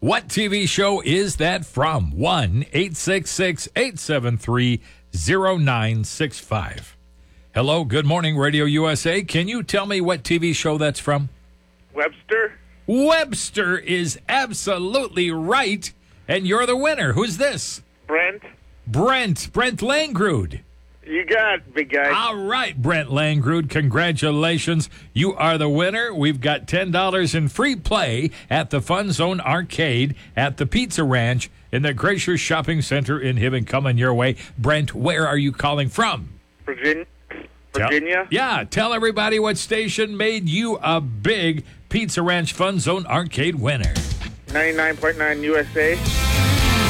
What TV show is that from? 1-866-873-0965. Hello, good morning, Radio USA. Can you tell me what TV show that's from? Webster? Webster is absolutely right, and you're the winner. Who's this? Brent? Brent Langrud. You got it, big guy. All right, Brent Langrud, congratulations. You are the winner. We've got $10 in free play at the Fun Zone Arcade at the Pizza Ranch in the Glacier Shopping Center in Hibbing coming your way. Brent, where are you calling from? Virginia? Tell everybody what station made you a big Pizza Ranch Fun Zone Arcade winner. 99.9 USA.